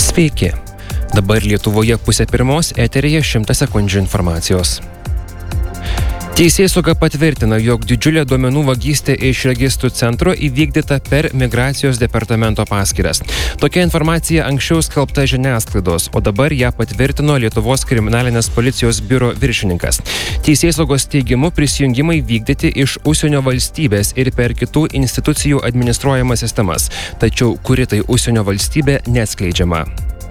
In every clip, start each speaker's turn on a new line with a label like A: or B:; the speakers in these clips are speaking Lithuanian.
A: Sveiki. Dabar Lietuvoje 12:30 eteryje 100 sekundžių informacijos. Teisėsauga patvirtina, jog didžiulė duomenų vagystė iš registrų centro įvykdyta per migracijos departamento paskyras. Tokia informacija anksčiau skelbta žiniasklaidos, o dabar ją patvirtino Lietuvos kriminalinės policijos biuro viršininkas. Teisėsaugos teigimu prisijungimai vykdyti iš užsienio valstybės ir per kitų institucijų administruojamas sistemas, tačiau kuri tai užsienio valstybė neatskleidžiama.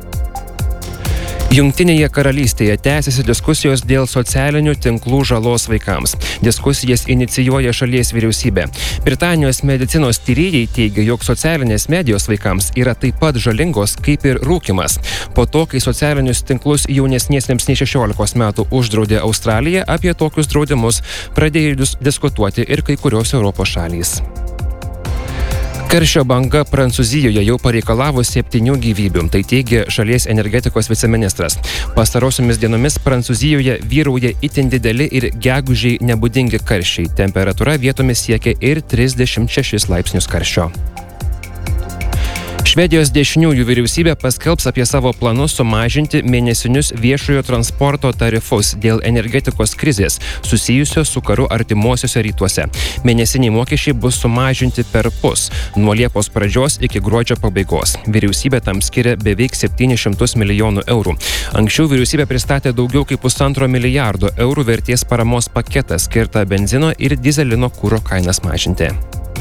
A: Jungtinėje karalystėje tęsiasi diskusijos dėl socialinių tinklų žalos vaikams. Diskusijas inicijuoja šalies vyriausybė. Britanijos medicinos tyrėjai teigia, jog socialinės medijos vaikams yra taip pat žalingos kaip ir rūkymas. Po to, kai socialinius tinklus jaunesniesiems nei 16 metų uždraudė Australija, apie tokius draudimus pradėjo diskutuoti ir kai kurios Europos šalys. Karščio banga Prancūzijoje jau pareikalavo 7 gyvybių, tai teigia šalies energetikos viceministras. Pastarosiomis dienomis Prancūzijoje vyrauja itin dideli ir gegužiai nebūdingi karščiai. Temperatūra vietomis siekia ir 36 laipsnius karščio. Švedijos dešiniųjų vyriausybė paskelbs apie savo planus sumažinti mėnesinius viešojo transporto tarifus dėl energetikos krizės susijusios su karu artimuosiuose rytuose. Mėnesiniai mokesčiai bus sumažinti perpus nuo Liepos pradžios iki gruodžio pabaigos. Vyriausybė tam skiria beveik 700 milijonų eurų. Anksčiau vyriausybė pristatė daugiau kaip 1,5 milijardo eurų vertės paramos paketą skirtą benzino ir dizelino kuro kainas mažinti.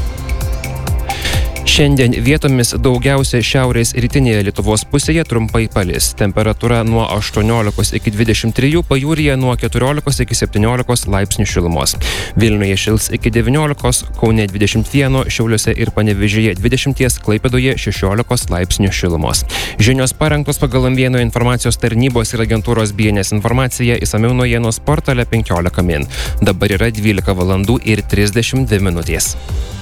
A: Šiandien vietomis daugiausia šiaurės rytinėje Lietuvos pusėje trumpai palis. Temperatūra nuo 18 iki 23, pajūryje nuo 14 iki 17 laipsnių šilumos. Vilniuje šils iki 19, Kaune 21, Šiauliuose ir Panevėžyje 20, Klaipėdoje 16 laipsnių šilumos. Žinios parengtos pagal M1 informacijos tarnybos ir agentūros BNS informacija, išsamiau naujienos portale 15 min. Dabar yra 12 valandų ir 32 minutės.